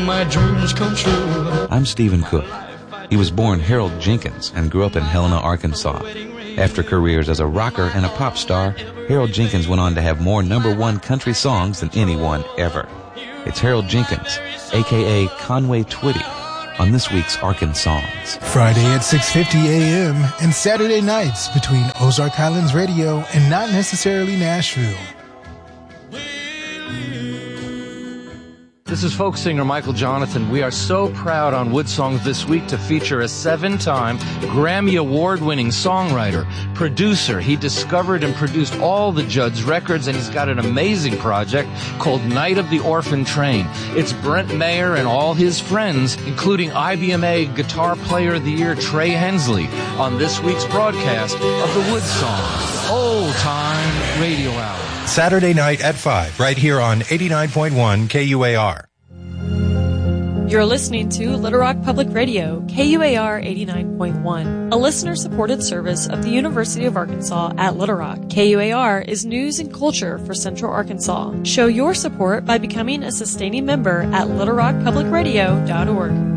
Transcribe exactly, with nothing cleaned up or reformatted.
my dreams come true. I'm Stephen Cook. He was born Harold Jenkins and grew up in Helena, Arkansas. After careers as a rocker and a pop star, Harold Jenkins went on to have more number one country songs than anyone ever. It's Harold Jenkins, a k a. Conway Twitty, on this week's Arkan Songs. Friday at six fifty a.m. and Saturday nights between Ozark Highlands Radio and Not Necessarily Nashville. This is folk singer Michael Jonathan. We are so proud on Wood Songs this week to feature a seven-time Grammy Award-winning songwriter, producer. He discovered and produced all the Judd's records, and he's got an amazing project called Night of the Orphan Train. It's Brent Mayer and all his friends, including I B M A Guitar Player of the Year Trey Hensley, on this week's broadcast of the Wood Songs Old Time Radio Hour. Saturday night at five, right here on eighty-nine point one K U A R. You're listening to Little Rock Public Radio, K U A R eighty-nine point one, a listener-supported service of the University of Arkansas at Little Rock. K U A R is news and culture for Central Arkansas. Show your support by becoming a sustaining member at little rock public radio dot org.